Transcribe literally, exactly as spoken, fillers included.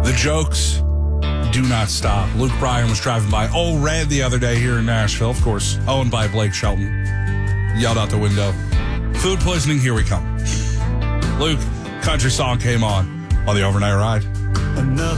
The jokes do not stop. Luke Bryan was driving by Old Red the other day here in Nashville, of course, owned by Blake Shelton. Yelled out the window, "Food poisoning, here we come." Luke, country song came on on the overnight ride.